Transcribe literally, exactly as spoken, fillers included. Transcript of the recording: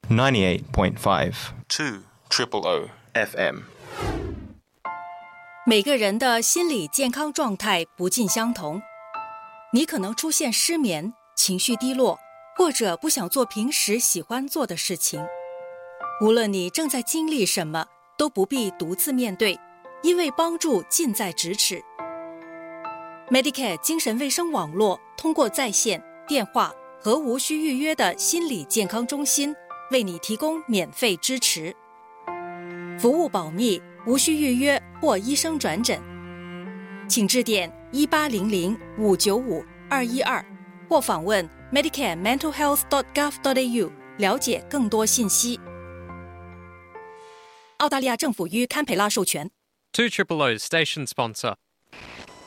ninety-eight point five two triple O F M。 每个人的心理健康状态不尽相同，你可能出现失眠、情绪低落，或者不想做平时喜欢做的事情。无论你正在经历什么，都不必独自面对，因为帮助近在咫尺。Medicare 精神卫生网络通过在线、电话和无需预约的心理健康中心，为你提供免费支持。服务保密，无需预约或医生转诊，请致电一八零零五九五二一二或访问 medicare mental health dot gov dot a u 了解更多信息。澳大利亚政府于堪培拉授权。 two triple O station sponsor.